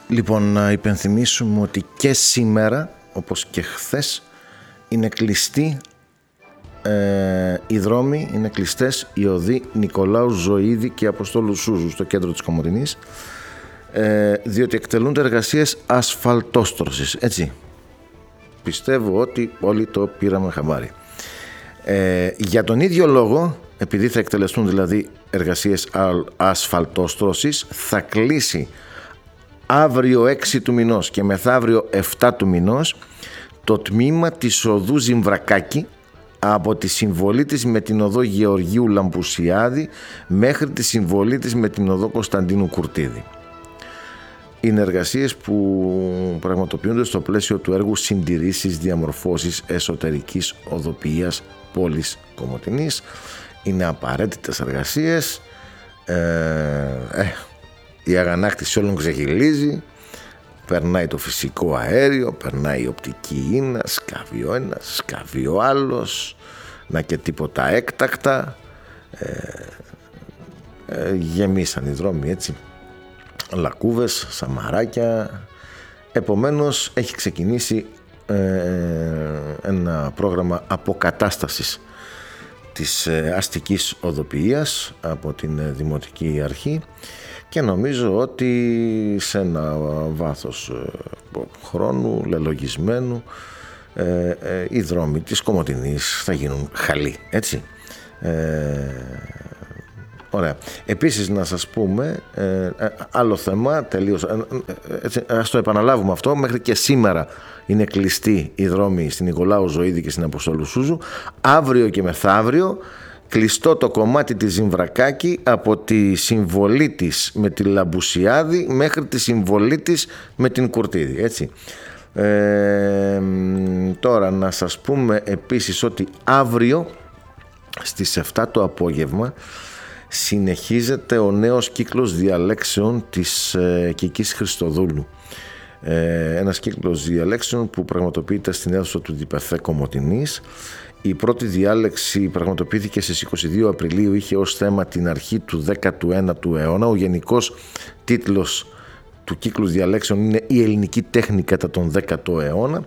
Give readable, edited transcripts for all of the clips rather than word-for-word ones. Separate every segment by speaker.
Speaker 1: Λοιπόν, να υπενθυμίσουμε ότι και σήμερα, όπως και χθες, είναι κλειστοί οι δρόμοι, είναι κλειστές οι οδοί Νικολάου Ζωήδη και Αποστόλου Σούζου στο κέντρο της Κομοτηνής, διότι εκτελούνται εργασίες ασφαλτόστρωσης, έτσι. Πιστεύω ότι όλοι το πήραμε χαμπάρι. Για τον ίδιο λόγο, επειδή θα εκτελεστούν δηλαδή εργασίες ασφαλτόστρωσης, θα κλείσει αύριο 6 του μηνός και μεθαύριο 7 του μηνός το τμήμα της οδού Ζυμβρακάκη από τη συμβολή της με την οδό Γεωργίου Λαμπουσιάδη μέχρι τη συμβολή της με την οδό Κωνσταντίνου Κουρτίδη. Είναι εργασίες που πραγματοποιούνται στο πλαίσιο του έργου συντηρήσεις διαμορφώσεις εσωτερικής οδοποιίας πόλης Κομοτηνής. Είναι απαραίτητες εργασίες. Η αγανάκτηση όλων ξεχυλίζει. Περνάει το φυσικό αέριο, περνάει η οπτική ίνα, σκάβει ο ένας, σκάβει ο άλλος, να και τίποτα έκτακτα. Γεμίσαν οι δρόμοι, έτσι, λακκούβες, σαμαράκια. Επομένως έχει ξεκινήσει ένα πρόγραμμα αποκατάστασης της αστικής οδοποιίας από την Δημοτική Αρχή και νομίζω ότι σε ένα βάθος χρόνου λελογισμένου οι δρόμοι της Κομοτηνής θα γίνουν χαλοί, έτσι. Ωραία. Επίσης να σας πούμε άλλο θέμα τελείως, έτσι, ας το επαναλάβουμε αυτό, μέχρι και σήμερα είναι κλειστοί οι δρόμοι στην Νικολάου Ζωήδη και στην Αποστόλου Σούζου. Αύριο και μεθαύριο κλειστό το κομμάτι της Ζυμβρακάκη από τη συμβολή της με τη Λαμπουσιάδη μέχρι τη συμβολή της με την Κουρτίδη, έτσι. Τώρα να σας πούμε επίσης ότι αύριο στις 7 το απόγευμα συνεχίζεται ο νέος κύκλος διαλέξεων της Κικής Χριστοδούλου. Ένας κύκλος διαλέξεων που πραγματοποιείται στην αίθουσα του ΔΠΘ Κομοτηνής. Η πρώτη διάλεξη πραγματοποιήθηκε στις 22 Απριλίου, είχε ως θέμα την αρχή του 19ου αιώνα. Ο γενικός τίτλος του κύκλου διαλέξεων είναι «Η ελληνική τέχνη κατά τον 10ο αιώνα».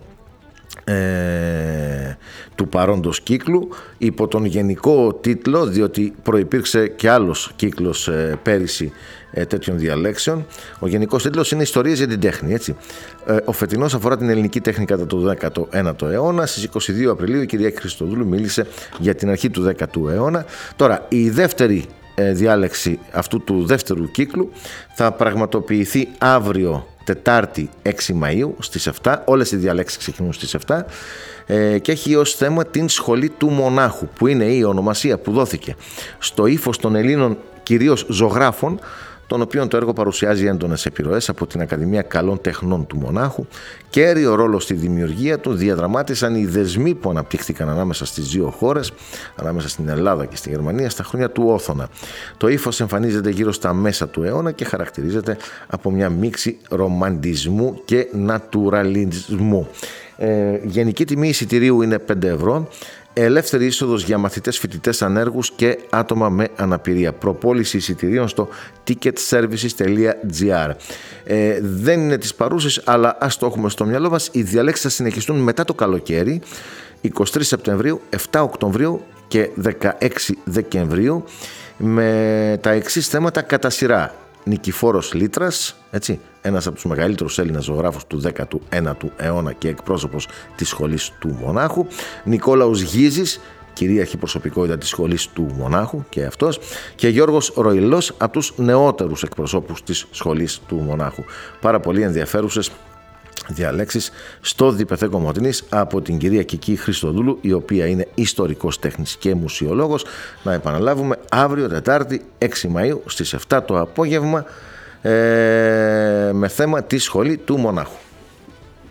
Speaker 1: Του παρόντος κύκλου, υπό τον γενικό τίτλο, διότι προϋπήρξε και άλλος κύκλος πέρυσι τέτοιων διαλέξεων. Ο γενικός τίτλος είναι «Ιστορίες για την τέχνη», έτσι. Ο φετινός αφορά την ελληνική τέχνη κατά το 19ο αιώνα. Στις 22 Απριλίου η κυρία Χριστοδούλου μίλησε για την αρχή του 10ου αιώνα. Τώρα η δεύτερη διάλεξη αυτού του δεύτερου κύκλου θα πραγματοποιηθεί αύριο Τετάρτη 6 Μαΐου στις 7, όλες οι διαλέξεις ξεκινούν στις 7 και έχει ως θέμα την Σχολή του Μονάχου, που είναι η ονομασία που δόθηκε στο ύφος των Ελλήνων κυρίως ζωγράφων, τον οποίον το έργο παρουσιάζει έντονες επιρροές από την Ακαδημία Καλών Τεχνών του Μονάχου. Κέριο ρόλο στη δημιουργία του διαδραμάτισαν οι δεσμοί που αναπτύχθηκαν ανάμεσα στις δύο χώρες, ανάμεσα στην Ελλάδα και στη Γερμανία, στα χρόνια του Όθωνα. Το ύφος εμφανίζεται γύρω στα μέσα του αιώνα και χαρακτηρίζεται από μια μίξη ρομαντισμού και νατουραλισμού. Γενική τιμή εισιτηρίου είναι 5 ευρώ. Ελεύθερη είσοδος για μαθητές, φοιτητές, ανέργους και άτομα με αναπηρία. Προπόληση εισιτηρίων στο ticketservices.gr. Δεν είναι της παρούσης, αλλά ας το έχουμε στο μυαλό μας. Οι διαλέξεις θα συνεχιστούν μετά το καλοκαίρι, 23 Σεπτεμβρίου, 7 Οκτωβρίου και 16 Δεκεμβρίου, με τα εξής θέματα κατά σειρά. Νικηφόρος Λίτρας, έτσι, ένας από τους μεγαλύτερους Έλληνας ζωγράφους του 19ου αιώνα και εκπρόσωπος της Σχολής του Μονάχου. Νικόλαος Γίζης, κυρίαρχη προσωπικότητα της Σχολής του Μονάχου και αυτός. Και Γιώργος Ροϊλός, από τους νεότερους εκπροσώπους της Σχολής του Μονάχου. Πάρα πολύ ενδιαφέρουσες διαλέξεις στο ΔΠΘ Κομοτηνής από την κυρία Κική Χριστοδούλου, η οποία είναι ιστορικός τέχνης και μουσιολόγος. Να επαναλάβουμε, αύριο Τετάρτη 6 Μαΐου στις 7 το απόγευμα με θέμα τη Σχολή του Μονάχου.